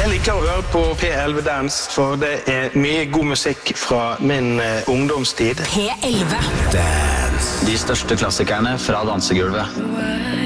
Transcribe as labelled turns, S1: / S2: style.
S1: Jeg liker å høre på P11 Dance, for det mye god musikk fra min ungdomstid.
S2: P11
S3: Dance. De største klassikerne fra dansegulvet.